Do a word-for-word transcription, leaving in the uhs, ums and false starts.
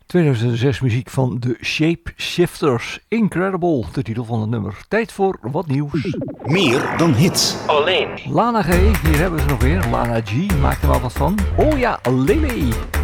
tweeduizend zes muziek van de Shapeshifters. Incredible, de titel van het nummer. Tijd voor wat nieuws. Meer dan hits. Alleen. Lana G, hier hebben ze nog weer. Lana G, maak er wel wat van. Oh ja, Lily.